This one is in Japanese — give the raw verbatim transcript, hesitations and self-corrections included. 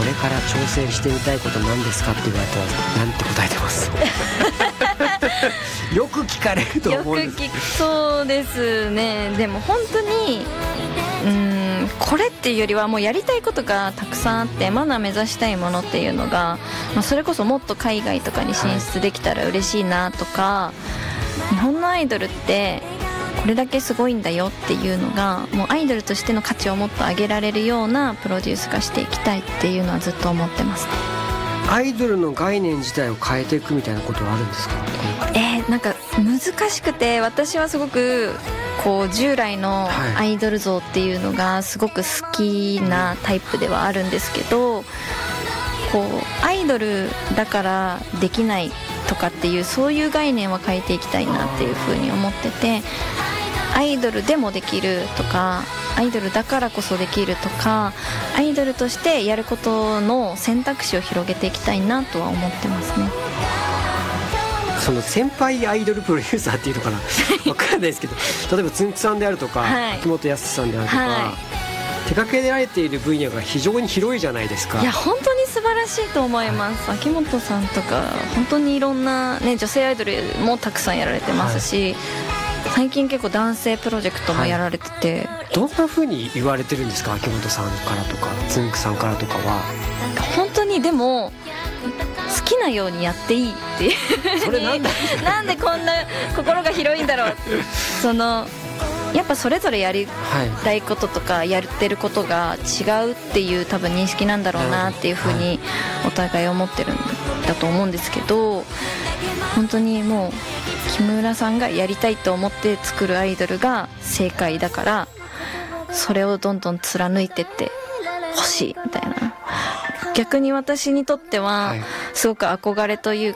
これから挑戦してみたいことなんですかって言われたらなんて答えてますよく聞かれると思うんです。 よく聞く。そうですね。でも本当にうーんこれっていうよりはもうやりたいことがたくさんあって、まだ目指したいものっていうのが、まあ、それこそもっと海外とかに進出できたら嬉しいなとか、はい、日本のアイドルってこれだけすごいんだよっていうのが、もうアイドルとしての価値をもっと上げられるようなプロデュースがしていきたいっていうのはずっと思ってますね。 アイドルの概念自体を変えていくみたいなことはあるんですか？ えー、なんか難しくて、私はすごくこう従来のアイドル像っていうのがすごく好きなタイプではあるんですけど、こうアイドルだからできないとかっていうそういう概念は変えていきたいなっていうふうに思ってて、アイドルでもできるとか、アイドルだからこそできるとか、アイドルとしてやることの選択肢を広げていきたいなとは思ってますね。 その先輩アイドルプロデューサーっていうのかな分かんないですけど、例えばつんくさんであるとか、はい、秋元康さんであるとか、はい、手掛けられている分野が非常に広いじゃないですか。 いや本当に素晴らしいと思います、はい、秋元さんとか本当にいろんな、ね、女性アイドルもたくさんやられてますし、はい、最近結構男性プロジェクトもやられてて、はい、 どんな風に言われてるんですか？秋元さんからとかつんくさんからとかは。 本当にでも好きなようにやっていいっていうそれなんだなんでこんな心が広いんだろうそのやっぱそれぞれやりたいこととかやってることが違うっていう多分認識なんだろうなっていうふうにお互い思ってるんだと思うんですけど、本当にもう木村さんがやりたいと思って作るアイドルが正解だから、それをどんどん貫いてってほしいみたいな。逆に私にとってはすごく憧れという